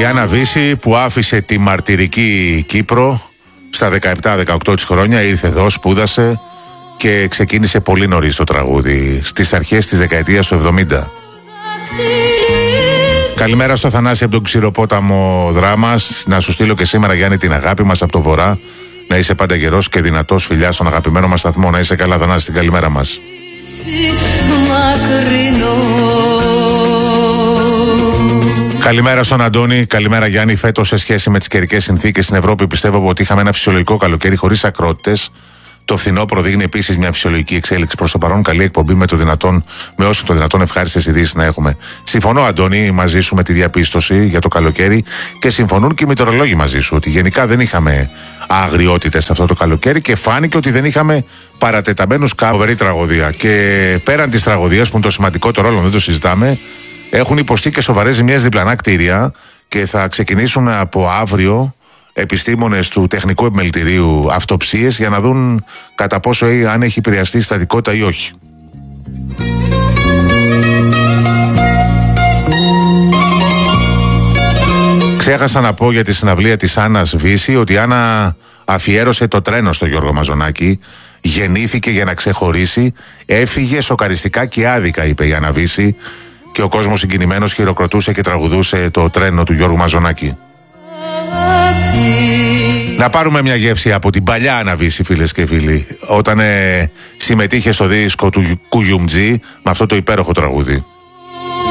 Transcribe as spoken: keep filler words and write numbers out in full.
Άννα Βύση που άφησε τη μαρτυρική Κύπρο στα δεκαεπτά δεκαοκτώ της χρόνια, ήρθε εδώ, σπούδασε και ξεκίνησε πολύ νωρίς το τραγούδι, στις αρχές της δεκαετίας του εβδομήντα. Καλημέρα στο Θανάση από τον Ξηροπόταμο Δράμας. Να σου στείλω και σήμερα, Γιάννη, την αγάπη μας από το Βορρά. Να είσαι πάντα γερός και δυνατός, φιλιά στον αγαπημένο μας σταθμό. Να είσαι καλά, Θανάση, την καλημέρα μας. Καλημέρα στον Αντώνη, καλημέρα Γιάννη. Φέτος, σε σχέση με τις καιρικές συνθήκες στην Ευρώπη, πιστεύω ότι είχαμε ένα φυσιολογικό καλοκαίρι χωρίς ακρότητες. Το φθινόπωρο δείχνει επίσης μια φυσιολογική εξέλιξη. Προς το παρόν, καλή εκπομπή με, το δυνατόν, με όσο το δυνατόν ευχάριστες ειδήσεις να έχουμε. Συμφωνώ, Αντώνη, μαζί σου με τη διαπίστωση για το καλοκαίρι και συμφωνούν και οι μετεωρολόγοι μαζί σου ότι γενικά δεν είχαμε αγριότητες αυτό το καλοκαίρι και φάνηκε ότι δεν είχαμε παρατεταμένους κάπου. Φοβερή τραγωδία. Και πέραν της τραγωδίας, που είναι το σημαντικότερο όλο, δεν το συζητάμε, έχουν υποστεί και σοβαρές ζημιές διπλανά κτίρια και θα ξεκινήσουν από αύριο επιστήμονες του Τεχνικού Επιμελητηρίου αυτοψίες για να δουν κατά πόσο αν έχει επηρεαστεί η στατικότητα ή όχι. Ξέχασα να πω για τη συναυλία της Άννας Βύση ότι η Άννα αφιέρωσε το τρένο στο Γιώργο Μαζονάκη. Γεννήθηκε για να ξεχωρίσει, έφυγε σοκαριστικά και άδικα, είπε η Άννα Βύση, και ο κόσμος συγκινημένος χειροκροτούσε και τραγουδούσε το τρένο του Γιώργου Μαζονάκη. Να πάρουμε μια γεύση από την παλιά Άννα Βύση, φίλες και φίλοι, όταν ε, συμμετείχε στο δίσκο του Κουγιουμτζή με αυτό το υπέροχο τραγούδι.